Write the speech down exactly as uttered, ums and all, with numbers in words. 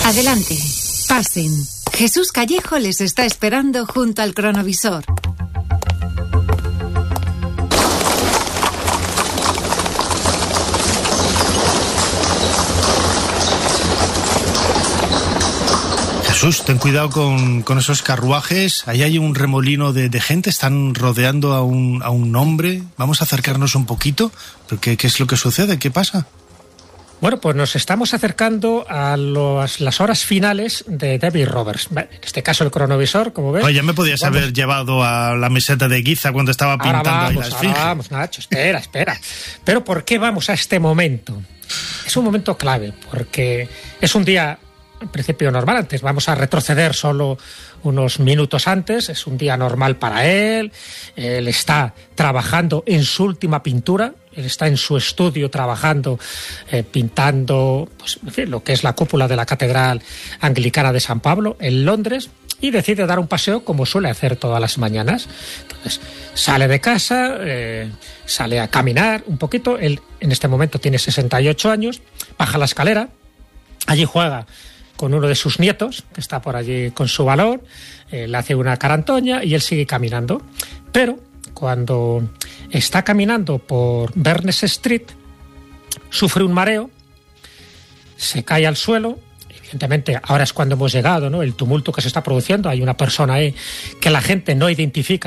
Adelante, pasen. Jesús Callejo les está esperando junto al cronovisor. Jesús, ten cuidado con, con esos carruajes. Ahí hay un remolino de, de gente, están rodeando a un, a un hombre. Vamos a acercarnos un poquito, porque ¿qué es lo que sucede? ¿Qué pasa? Bueno, pues nos estamos acercando a los, las horas finales de David Roberts. En este caso el cronovisor, como ves. Oye, ya me podías vamos. haber llevado a la meseta de Giza cuando estaba pintando ahora vamos, ahí la esfinge. Ahora vamos, Nacho, espera, espera. Pero ¿por qué vamos a este momento? Es un momento clave, porque es un día, en principio, normal. Antes vamos a retroceder solo unos minutos antes. Es un día normal para él. Él está trabajando en su última pintura. Él está en su estudio trabajando, eh, pintando pues, en fin, lo que es la cúpula de la Catedral Anglicana de San Pablo en Londres, y decide dar un paseo como suele hacer todas las mañanas. Entonces sale de casa, eh, sale a caminar un poquito. Él en este momento tiene sesenta y ocho años, baja la escalera, allí juega con uno de sus nietos, que está por allí con su balón, eh, le hace una carantoña y él sigue caminando. Pero cuando está caminando por Bernes Street, sufre un mareo, se cae al suelo. Evidentemente, ahora es cuando hemos llegado, ¿no? El tumulto que se está produciendo. Hay una persona ahí que la gente no identifica